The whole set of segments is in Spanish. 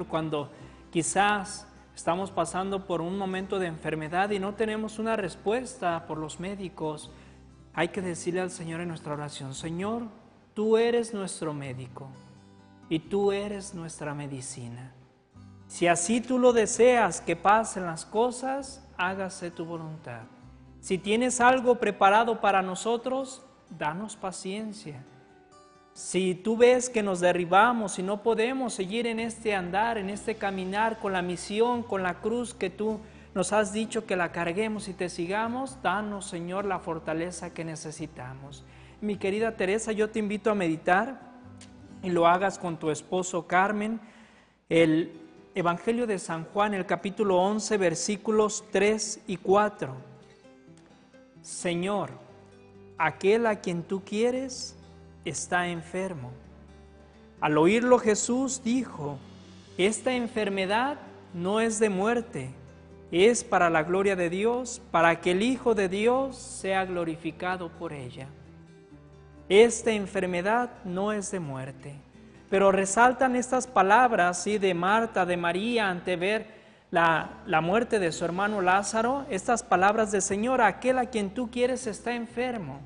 cuando quizás estamos pasando por un momento de enfermedad y no tenemos una respuesta por los médicos, hay que decirle al Señor en nuestra oración: Señor, tú eres nuestro médico y tú eres nuestra medicina. Si así tú lo deseas que pasen las cosas, hágase tu voluntad. Si tienes algo preparado para nosotros, danos paciencia. Si tú ves que nos derribamos y no podemos seguir en este andar, en este caminar con la misión, con la cruz que tú nos has dicho que la carguemos y te sigamos, danos, Señor, la fortaleza que necesitamos. Mi querida Teresa, yo te invito a meditar y lo hagas con tu esposo Carmen. El Evangelio de San Juan, el capítulo 11, versículos 3 y 4. Señor, aquel a quien tú quieres está enfermo. Al oírlo Jesús dijo: esta enfermedad no es de muerte, es para la gloria de Dios, para que el Hijo de Dios sea glorificado por ella. Esta enfermedad no es de muerte. Pero resaltan estas palabras, ¿sí?, de Marta, de María, ante ver la muerte de su hermano Lázaro, estas palabras de: Señor, aquel a quien tú quieres está enfermo.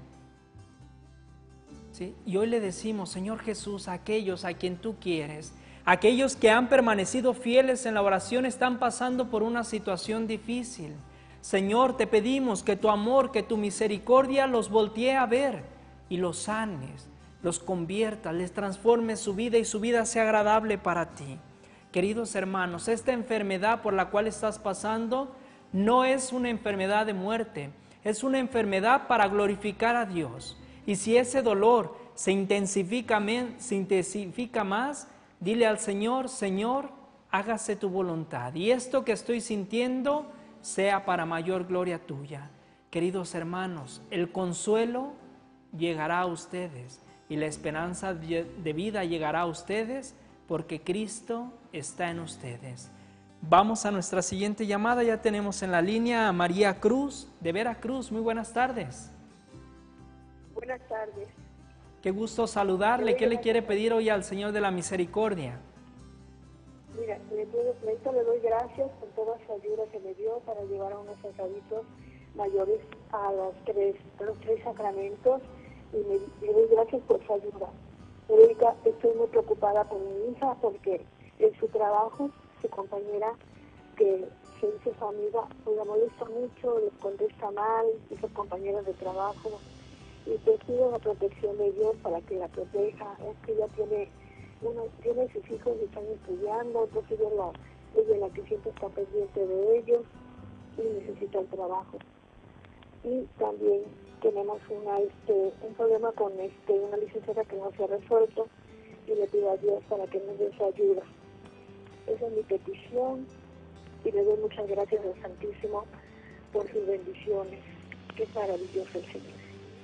¿Sí? Y hoy le decimos: Señor Jesús, aquellos a quien tú quieres, aquellos que han permanecido fieles en la oración, están pasando por una situación difícil. Señor, te pedimos que tu amor, que tu misericordia los voltee a ver y los sanes, los conviertas, les transformes su vida y su vida sea agradable para ti. Queridos hermanos, esta enfermedad por la cual estás pasando no es una enfermedad de muerte, es una enfermedad para glorificar a Dios. Y si ese dolor se intensifica más, dile al Señor: Señor, hágase tu voluntad. Y esto que estoy sintiendo sea para mayor gloria tuya. Queridos hermanos, el consuelo llegará a ustedes y la esperanza de vida llegará a ustedes porque Cristo está en ustedes. Vamos a nuestra siguiente llamada. Ya tenemos en la línea a María Cruz, de Veracruz. Muy buenas tardes. Buenas tardes. Qué gusto saludarle. ¿Qué le quiere pedir hoy al Señor de la Misericordia? Mira, le doy gracias por toda su ayuda que me dio para llevar a unos sacerdotes mayores a los tres sacramentos, y le doy gracias por su ayuda. Pero ahorita estoy muy preocupada por mi hija porque en su trabajo, su compañera que se hizo su amiga, pues la molesta mucho, les contesta mal, y sus compañeros de trabajo. Y te pido la protección de Dios para que la proteja. Es que ella tiene sus hijos y están estudiando, entonces ella es la que siempre está pendiente de ellos y necesita el trabajo. Y también tenemos un problema con una licenciatura que no se ha resuelto, y le pido a Dios para que nos dé su ayuda. Esa es mi petición, y le doy muchas gracias al Santísimo por sus bendiciones. Qué maravilloso el Señor.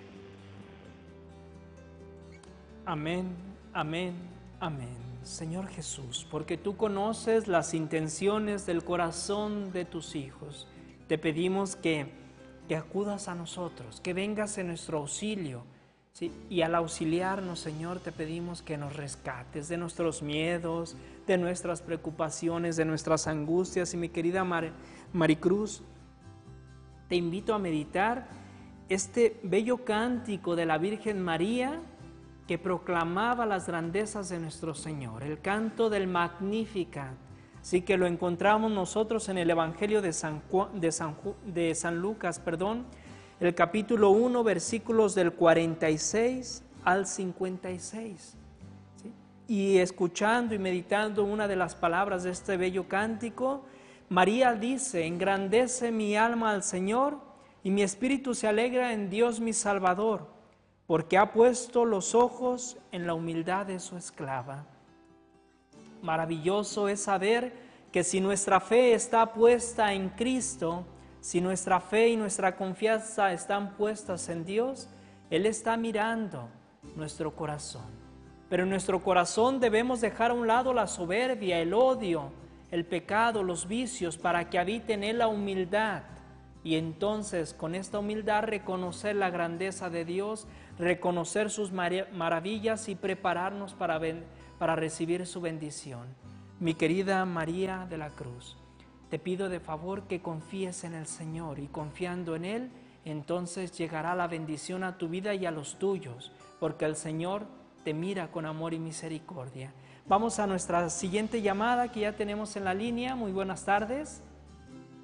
Amén, amén, amén. Señor Jesús, porque tú conoces las intenciones del corazón de tus hijos, te pedimos que acudas a nosotros, que vengas en nuestro auxilio, ¿sí? Y al auxiliarnos, Señor, te pedimos que nos rescates de nuestros miedos, de nuestras preocupaciones, de nuestras angustias. Y mi querida Maricruz, te invito a meditar este bello cántico de la Virgen María que proclamaba las grandezas de nuestro Señor, el canto del Magnificat. Así que lo encontramos nosotros en el Evangelio de San Lucas, el capítulo 1, versículos del 46 al 56. ¿Sí? Y escuchando y meditando una de las palabras de este bello cántico, María dice: engrandece mi alma al Señor, y mi espíritu se alegra en Dios mi Salvador, porque ha puesto los ojos en la humildad de su esclava. Maravilloso es saber que si nuestra fe está puesta en Cristo, si nuestra fe y nuestra confianza están puestas en Dios, Él está mirando nuestro corazón. Pero en nuestro corazón debemos dejar a un lado la soberbia, el odio, el pecado, los vicios, para que habite en Él la humildad. Y entonces, con esta humildad, reconocer la grandeza de Dios, reconocer sus maravillas y prepararnos para recibir su bendición. Mi querida María de la Cruz, te pido de favor que confíes en el Señor y confiando en Él, entonces llegará la bendición a tu vida y a los tuyos, porque el Señor te mira con amor y misericordia. Vamos a nuestra siguiente llamada que ya tenemos en la línea. Muy buenas tardes.